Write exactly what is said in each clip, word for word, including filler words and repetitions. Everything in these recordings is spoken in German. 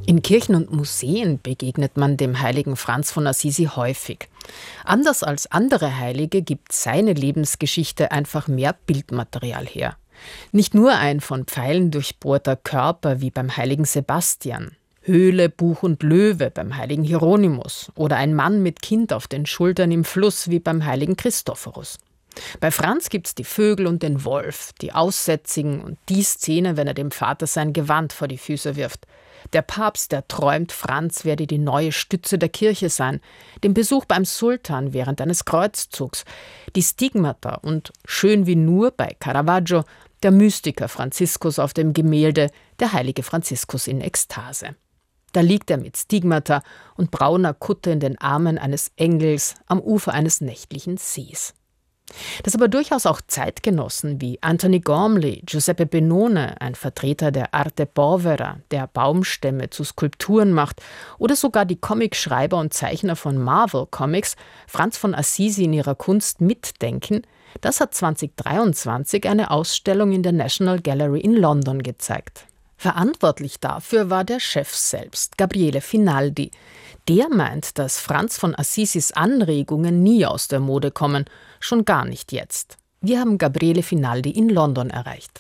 In Kirchen und Museen begegnet man dem heiligen Franz von Assisi häufig. Anders als andere Heilige gibt seine Lebensgeschichte einfach mehr Bildmaterial her. Nicht nur ein von Pfeilen durchbohrter Körper wie beim heiligen Sebastian, Höhle, Buch und Löwe beim heiligen Hieronymus oder ein Mann mit Kind auf den Schultern im Fluss wie beim heiligen Christophorus. Bei Franz gibt's die Vögel und den Wolf, die Aussätzigen und die Szene, wenn er dem Vater sein Gewand vor die Füße wirft. Der Papst, der träumt, Franz werde die neue Stütze der Kirche sein. Den Besuch beim Sultan während eines Kreuzzugs. Die Stigmata und schön wie nur bei Caravaggio der Mystiker Franziskus auf dem Gemälde Der heilige Franziskus in Ekstase. Da liegt er mit Stigmata und brauner Kutte in den Armen eines Engels am Ufer eines nächtlichen Sees. Dass aber durchaus auch Zeitgenossen wie Anthony Gormley, Giuseppe Benone, ein Vertreter der Arte Povera, der Baumstämme zu Skulpturen macht, oder sogar die Comicschreiber und Zeichner von Marvel Comics Franz von Assisi in ihrer Kunst mitdenken, das hat zwanzig dreiundzwanzig eine Ausstellung in der National Gallery in London gezeigt. Verantwortlich dafür war der Chef selbst, Gabriele Finaldi. Der meint, dass Franz von Assisis Anregungen nie aus der Mode kommen, schon gar nicht jetzt. Wir haben Gabriele Finaldi in London erreicht.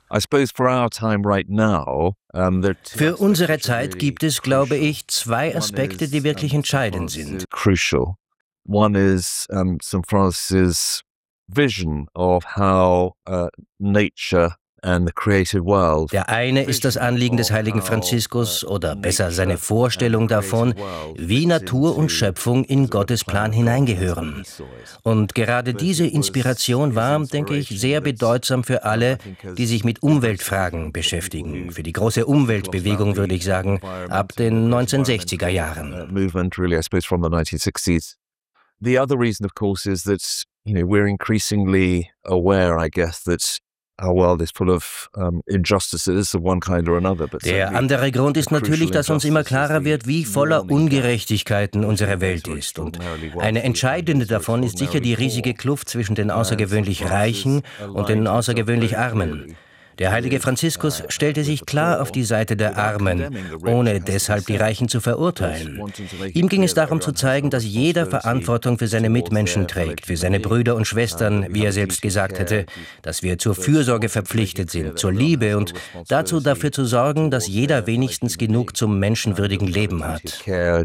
Für unsere Zeit gibt es, glaube ich, zwei Aspekte, die wirklich entscheidend sind. One is um, Saint Francis' vision of how uh, nature and the creative world. Der eine ist das Anliegen des heiligen Franziskus, oder besser seine Vorstellung davon, wie Natur und Schöpfung in Gottes Plan hineingehören. Und gerade diese Inspiration war, denke ich, sehr bedeutsam für alle, die sich mit Umweltfragen beschäftigen. Für die große Umweltbewegung, würde ich sagen, ab den neunzehnhundertsechziger Jahren. Movement really, I suppose, from the nineteen sixties. The other reason, of course, is that, you know, we're increasingly aware, I guess, that our world is full of um, injustices of one kind or another. But der andere Grund ist natürlich, dass uns immer klarer wird, wie voller Ungerechtigkeiten unsere Welt ist. Und eine entscheidende davon ist sicher die riesige Kluft zwischen den außergewöhnlich Reichen und den außergewöhnlich Armen. Der heilige Franziskus stellte sich klar auf die Seite der Armen, ohne deshalb die Reichen zu verurteilen. Ihm ging es darum zu zeigen, dass jeder Verantwortung für seine Mitmenschen trägt, für seine Brüder und Schwestern, wie er selbst gesagt hätte, dass wir zur Fürsorge verpflichtet sind, zur Liebe und dazu dafür zu sorgen, dass jeder wenigstens genug zum menschenwürdigen Leben hat.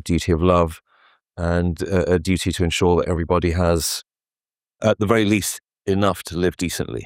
And a duty to ensure that everybody has, at the very least, enough to live decently.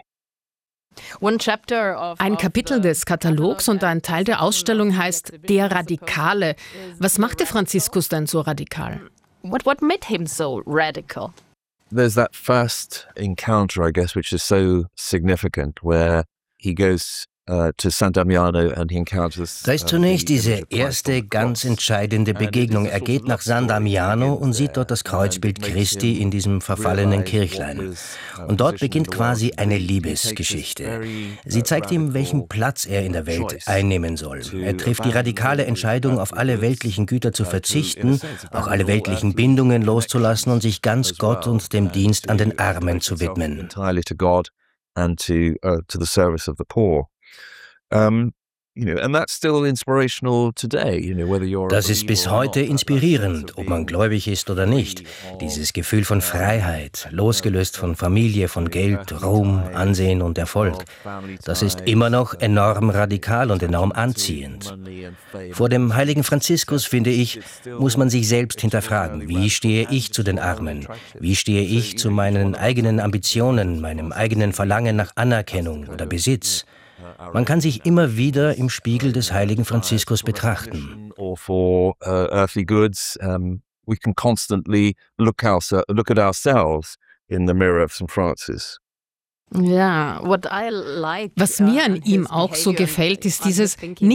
Ein Kapitel des Katalogs und ein Teil der Ausstellung heißt Der Radikale. Was machte Franziskus denn so radikal? What, what made him so radical? There's that first encounter, I guess, which is so significant, where he goes uh, to San Damiano and he encounters. Da ist zunächst diese erste ganz entscheidende Begegnung. Er geht nach San Damiano und sieht dort das Kreuzbild Christi in diesem verfallenen Kirchlein. Und dort beginnt quasi eine Liebesgeschichte. Sie zeigt ihm, welchen Platz er in der Welt einnehmen soll. Er trifft die radikale Entscheidung, auf alle weltlichen Güter zu verzichten, auch alle weltlichen Bindungen loszulassen und sich ganz Gott und dem Dienst an den Armen zu widmen. And to, uh, to the service of the poor. Um, you know, and that's still inspirational today, you know, whether you're Das ist bis heute inspirierend, ob man gläubig ist oder nicht. Dieses Gefühl von Freiheit, losgelöst von Familie, von Geld, Ruhm, Ansehen und Erfolg. Das ist immer noch enorm radikal und enorm anziehend. Vor dem heiligen Franziskus, finde ich, muss man sich selbst hinterfragen. Wie stehe ich zu den Armen? Wie stehe ich zu meinen eigenen Ambitionen, meinem eigenen Verlangen nach Anerkennung oder Besitz? Man kann sich immer wieder im Spiegel des heiligen Franziskus betrachten. Or for uh, earthly goods, um, we can constantly look, our, look at ourselves in the mirror of Saint Francis. Ja, was mir an ihm auch so gefällt, ist dieses